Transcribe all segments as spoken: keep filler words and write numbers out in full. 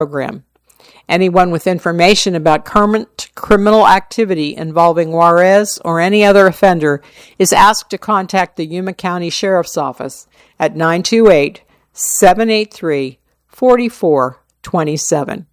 program. Anyone with information about current criminal activity involving Juarez or any other offender is asked to contact the Yuma County Sheriff's Office at nine two eight, seven eight three, four four two seven.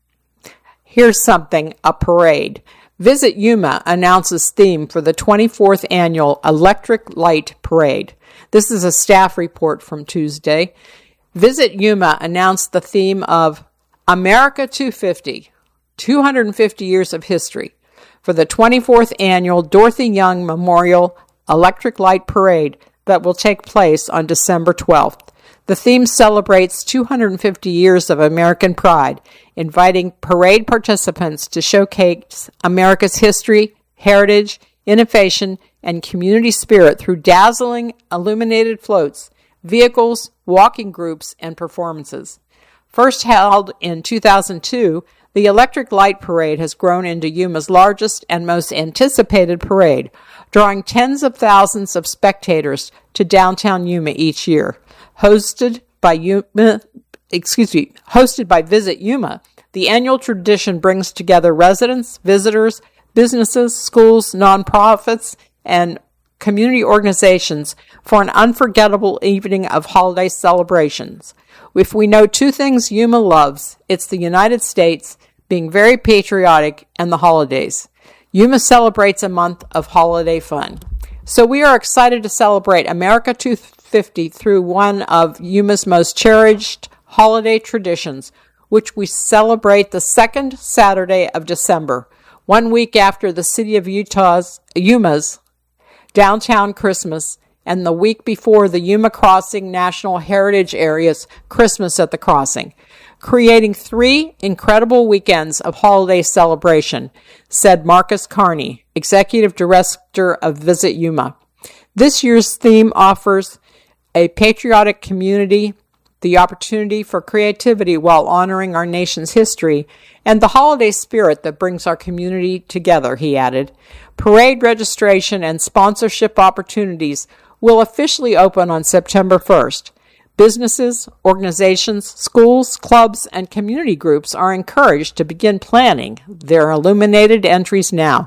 Here's something, a parade. Visit Yuma announces theme for the twenty-fourth Annual Electric Light Parade. This is a staff report from Tuesday. Visit Yuma announced the theme of America two fifty, two hundred fifty Years of History, for the twenty-fourth Annual Dorothy Young Memorial Electric Light Parade that will take place on December twelfth. The theme celebrates two hundred fifty years of American pride, inviting parade participants to showcase America's history, heritage, innovation, and community spirit through dazzling illuminated floats, vehicles, walking groups, and performances. First held in two thousand two, the Electric Light Parade has grown into Yuma's largest and most anticipated parade, drawing tens of thousands of spectators to downtown Yuma each year. Hosted by Yuma, excuse me, hosted by Visit Yuma, the annual tradition brings together residents, visitors, businesses, schools, nonprofits, and community organizations for an unforgettable evening of holiday celebrations. If we know two things Yuma loves, it's the United States, being very patriotic, and the holidays. Yuma celebrates a month of holiday fun. So we are excited to celebrate America two fifty through one of Yuma's most cherished holiday traditions, which we celebrate the second Saturday of December, one week after the city of Utah's, Yuma's downtown Christmas, and the week before the Yuma Crossing National Heritage Area's Christmas at the Crossing, creating three incredible weekends of holiday celebration, said Marcus Carney, Executive Director of Visit Yuma. This year's theme offers a patriotic community, the opportunity for creativity while honoring our nation's history, and the holiday spirit that brings our community together, he added. Parade registration and sponsorship opportunities will officially open on September first. Businesses, organizations, schools, clubs, and community groups are encouraged to begin planning their illuminated entries now.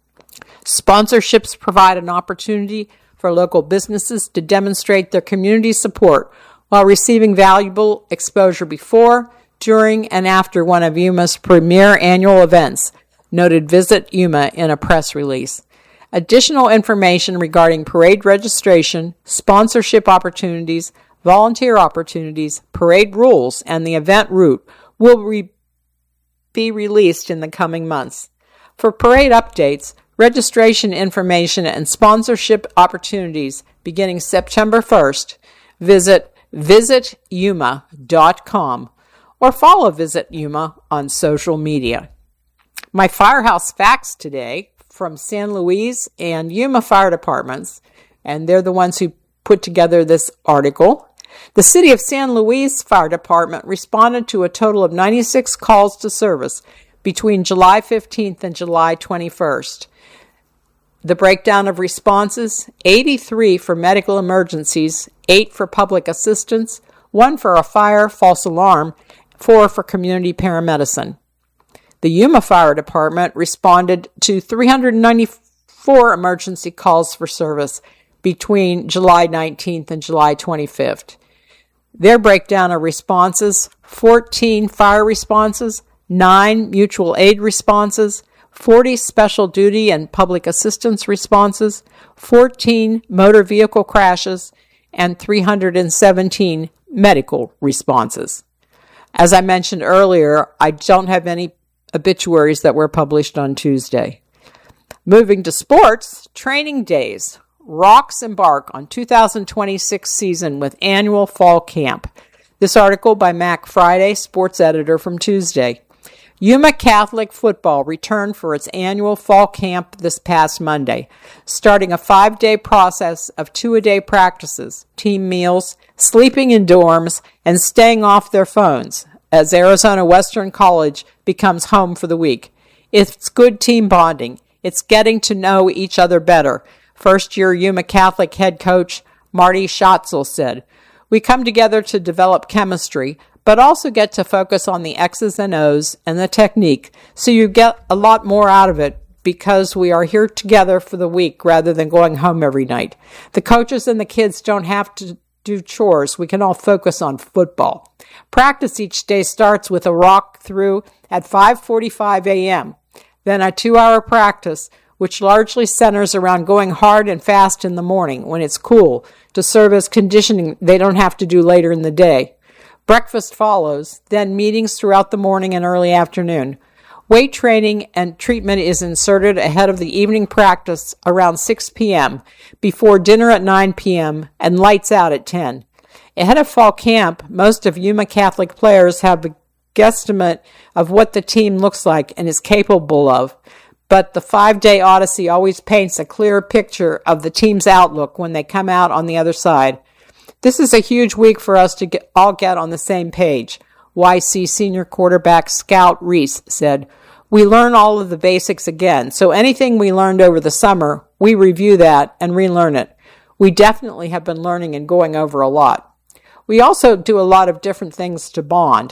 Sponsorships provide an opportunity for local businesses to demonstrate their community support while receiving valuable exposure before, during, and after one of Yuma's premier annual events, noted Visit Yuma in a press release. Additional information regarding parade registration, sponsorship opportunities, volunteer opportunities, parade rules, and the event route will re- be released in the coming months. For parade updates, registration information, and sponsorship opportunities beginning September first, visit visit yuma dot com or follow Visit Yuma on social media. My Firehouse Facts today from San Luis and Yuma Fire Departments, and they're the ones who put together this article. The City of San Luis Fire Department responded to a total of ninety-six calls to service between July fifteenth and July twenty-first. The breakdown of responses, eighty-three for medical emergencies, eight for public assistance, one for a fire, false alarm, four for community paramedicine. The Yuma Fire Department responded to three hundred ninety-four emergency calls for service between July nineteenth and July twenty-fifth. Their breakdown of responses, fourteen fire responses, nine mutual aid responses, forty special duty and public assistance responses, fourteen motor vehicle crashes, and three hundred seventeen medical responses. As I mentioned earlier, I don't have any obituaries that were published on Tuesday. Moving to sports, training days. Rocks embark on two thousand twenty-six season with annual fall camp. This article by Mac Friday, sports editor from Tuesday. Yuma Catholic football returned for its annual fall camp this past Monday, starting a five-day process of two-a-day practices, team meals, sleeping in dorms, and staying off their phones as Arizona Western College becomes home for the week. It's good team bonding. It's getting to know each other better, first-year Yuma Catholic head coach Marty Schatzel said. We come together to develop chemistry, but also get to focus on the X's and O's and the technique, so you get a lot more out of it because we are here together for the week rather than going home every night. The coaches and the kids don't have to do chores. We can all focus on football. Practice each day starts with a walk through at five forty-five a.m., then a two-hour practice, which largely centers around going hard and fast in the morning when it's cool to serve as conditioning they don't have to do later in the day. Breakfast follows, then meetings throughout the morning and early afternoon. Weight training and treatment is inserted ahead of the evening practice around six p.m., before dinner at nine p.m., and lights out at ten. Ahead of fall camp, most of Yuma Catholic players have a guesstimate of what the team looks like and is capable of, but the five-day odyssey always paints a clearer picture of the team's outlook when they come out on the other side. This is a huge week for us to get, all get on the same page, Y C senior quarterback Scout Reese said. We learn all of the basics again, so anything we learned over the summer, we review that and relearn it. We definitely have been learning and going over a lot. We also do a lot of different things to bond.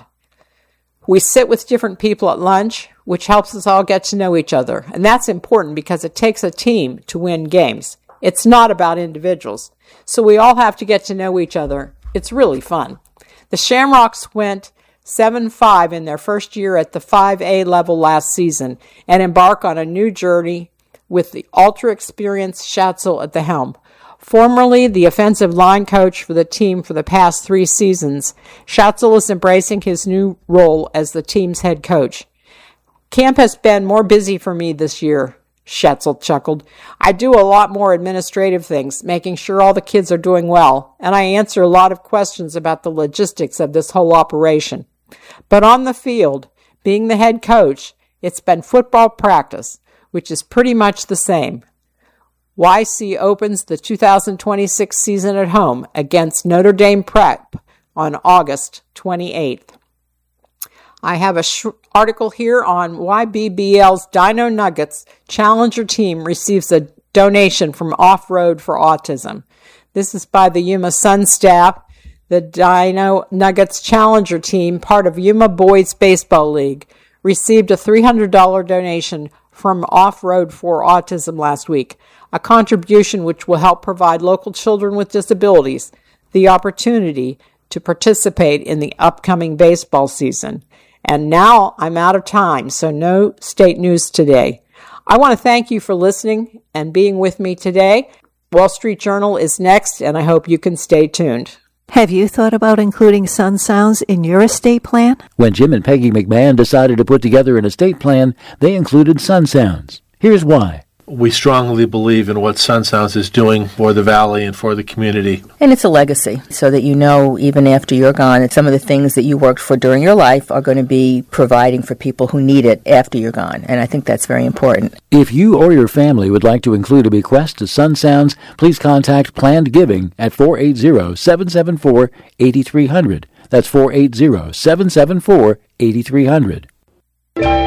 We sit with different people at lunch, which helps us all get to know each other, and that's important because it takes a team to win games. It's not about individuals, so we all have to get to know each other. It's really fun. The Shamrocks went seven five in their first year at the five A level last season and embark on a new journey with the ultra-experienced Schatzel at the helm. Formerly the offensive line coach for the team for the past three seasons, Schatzel is embracing his new role as the team's head coach. Camp has been more busy for me this year, Schatzel chuckled. I do a lot more administrative things, making sure all the kids are doing well, and I answer a lot of questions about the logistics of this whole operation. But on the field, being the head coach, it's been football practice, which is pretty much the same. Y C opens the two thousand twenty-six season at home against Notre Dame Prep on August twenty-eighth. I have an sh- article here on why B B L's Dino Nuggets Challenger team receives a donation from Off-Road for Autism. This is by the Yuma Sun staff. The Dino Nuggets Challenger team, part of Yuma Boys Baseball League, received a three hundred dollars donation from Off-Road for Autism last week, a contribution which will help provide local children with disabilities the opportunity to participate in the upcoming baseball season. And now I'm out of time, so no state news today. I want to thank you for listening and being with me today. Wall Street Journal is next, and I hope you can stay tuned. Have you thought about including Sun Sounds in your estate plan? When Jim and Peggy McMahon decided to put together an estate plan, they included Sun Sounds. Here's why. We strongly believe in what Sun Sounds is doing for the Valley and for the community. And it's a legacy, so that you know even after you're gone that some of the things that you worked for during your life are going to be providing for people who need it after you're gone. And I think that's very important. If you or your family would like to include a bequest to Sun Sounds, please contact Planned Giving at four eight zero, seven seven four, eight three zero zero. That's four eight zero, seven seven four, eight three zero zero.